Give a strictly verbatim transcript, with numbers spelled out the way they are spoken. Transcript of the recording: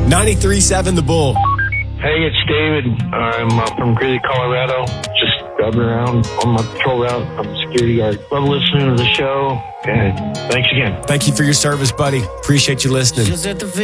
ninety-three point seven The Bull. Hey, it's David. I'm uh, from Greeley, Colorado. Just driving around on my patrol route. I'm a security guard. Love listening to the show, and thanks again. Thank you for your service, buddy. Appreciate you listening.